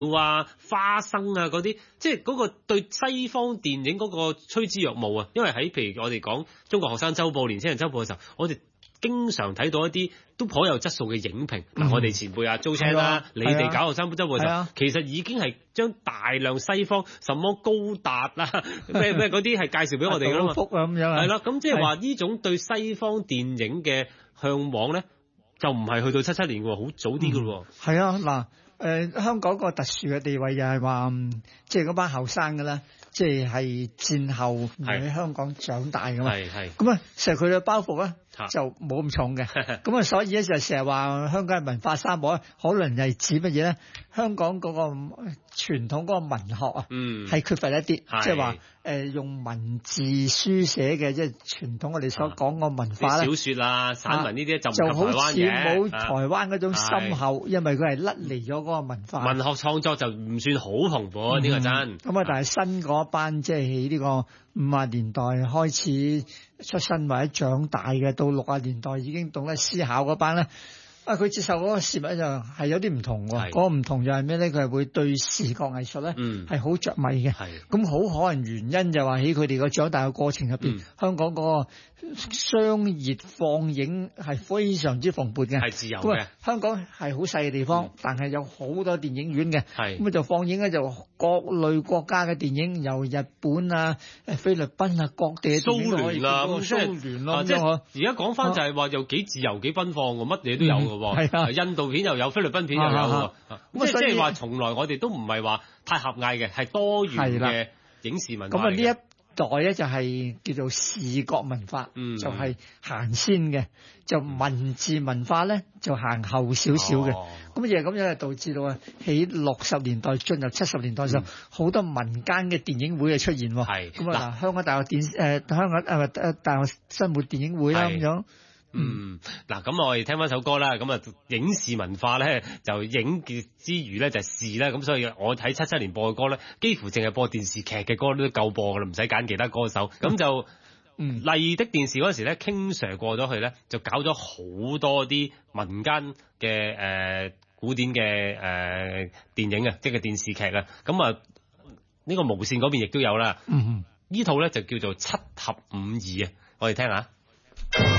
啊、花生啊嗰啲，即係嗰個對西方電影嗰個趨之若鶩啊。因為喺譬如我哋講中國學生週報、年輕人週報嘅時候，我哋經常睇到一啲都頗有質素嘅影評。嗱，我哋前輩啊租車啦，你哋搞學生週報嘅時候，其實已經係將大量西方什麼高達啊咩嗰啲係介紹俾我哋㗎嘛。 福啊咁樣係啦，咁即係話呢種對西方電影嘅向往咧，就唔係去到77年喎，好早啲㗎喎。 係啊，嗱，香港個特殊嘅地位就係話，即係嗰班後生嘅啦。即係戰後喺香港長大㗎嘛，咁啊，成日佢嘅包袱咧就冇咁重嘅，咁啊，所以咧就成日話香港係文化沙漠，可能係指乜嘢咧？香港嗰個傳統嗰個文學啊，係缺乏一啲，即係話用文字書寫嘅，即係傳統我哋所講個文化咧。 小説啊、散文呢啲就好似冇台灣嗰種深厚，因為佢係甩離咗嗰個文化。 文學創作就唔算好蓬勃，呢個真。 咁啊，但係新嗰班即係喺呢個50年代開始出生或者長大嘅，到60年代已經懂得思考嗰班咧。佢接受嗰個事物就係有啲唔同喎，嗰個唔同就係咩咧？佢係會對視覺藝術咧係好着迷嘅。咁好可能原因就話喺佢哋個長大嘅過程入邊，香港嗰個商業放映係非常之蓬勃嘅， 係自由嘅。 香港係好細嘅地方，但係有好多電影院嘅，咁就放映咧就各類國家嘅電影，由日本啊、菲律賓啊各地嘅電影都可以。蘇聯咯， 即係而家講翻就係話又幾自由幾奔放喎，乜嘢都有嘅。印度片又有，菲律賓片又有喎。咁即係話，從來我哋都唔係話太狹隘嘅，係多元嘅影視文化。 咁啊，呢一代咧就係叫做視覺文化，就係行先嘅，就文字文化咧就行後少少嘅。咁亦係咁樣，導致到啊喺60年代進入70年代時候，好多民間嘅電影會嘅出現喎。咁啊，香港大學大學生活電影會啦咁樣。 嗱，咁我哋聽翻首歌啦，咁啊影視文化咧就影嘅之餘咧就係視啦，咁所以我睇77年播嘅歌咧，幾乎淨係播電視劇嘅歌都夠播噶啦，唔使揀其他歌手。咁就麗的電視嗰陣時咧King Sir過咗去咧，就搞咗好多啲民間嘅古典嘅電影啊，即係電視劇啊。咁啊呢個無線嗰邊亦都有啦。呢套咧就叫做7合52啊，我哋聽下。